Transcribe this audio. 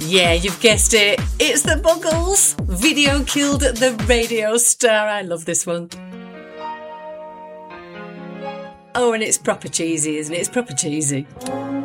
Yeah, you've guessed it. It's the Buggles. Video killed the radio star. I love this one. Oh, and it's proper cheesy, isn't it? It's proper cheesy.